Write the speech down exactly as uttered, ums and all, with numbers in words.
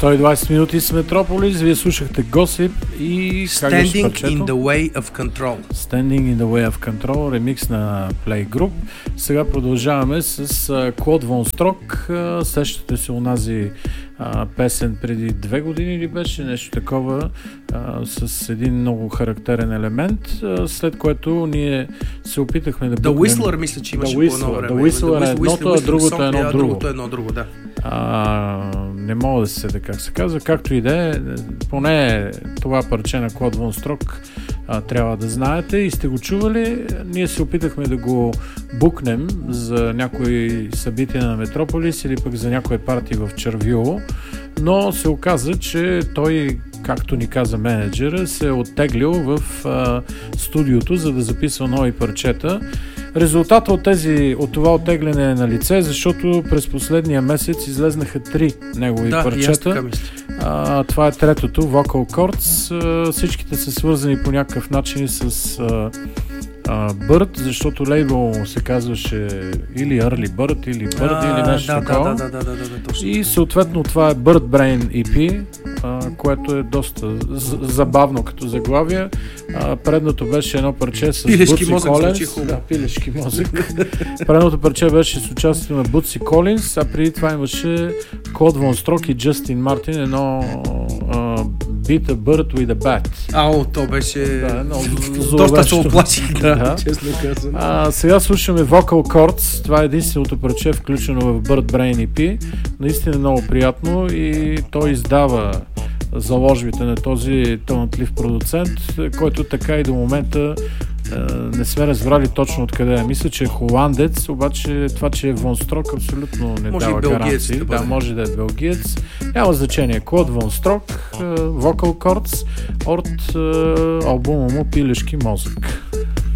сто и двайсет минути с Метрополис, вие слушахте Gossip и Standing in the Way of Control. Standing in the Way of Control, ремикс на Playgroup. Сега продължаваме с Claude VonStroke. Uh, сещате се онази uh, песен преди две години или беше нещо такова, uh, с един много характерен елемент, uh, след което ние се опитахме да букнем... The Whistler, мисля, че имаше The по едно време. The Whistler е едното, а другото е едно друго. Другото е едно друго, да. А, не мога да се седа как се казва, както и да е, поне това парче на Claude VonStroke а, трябва да знаете и сте го чували. Ние се опитахме да го букнем за някои събития на Метрополис или пък за някои парти в Червило, но се оказа, че той, както ни каза менеджера, се е оттеглил в а, студиото, за да записва нови парчета. Резултата от, тези, от това оттегляне е на лице, защото през последния месец излезнаха три негови да, парчета. А, това е третото, Vocal Chords. А, всичките са свързани по някакъв начин с а, а, Bird, защото лейбъл се казваше или Early Bird, или Bird, а, или нещо да, такова. Да, да, да, да, да, да, точно. И съответно това е Bird Brain и пи, а, което е доста забавно като заглавие. А, предното беше едно парче с Пилешки Bootsy Collins. Да, пилешки мозък. Предното парче беше с участието на Bootsy Collins, а преди това имаше Claude VonStroke и Justin Martin, едно а, Beat a Bird with a Bat. Ау, то беше... Да, но, доста се оплаших, да, да. честно казвам. А, сега слушаме Vocal Chords. Това е единственото парче, включено в Bird Brain и пи. Наистина много приятно и той издава заложбите на този талантлив продуцент, който така и до момента е, не сме разбрали точно откъде е. Мисля, че е холандец, обаче това, че е VonStroke, абсолютно не може дава гаранции. Да, да, може да е белгиец. Няма значение. Claude VonStroke, Vocal Chords от е, албума му Пилешки мозък.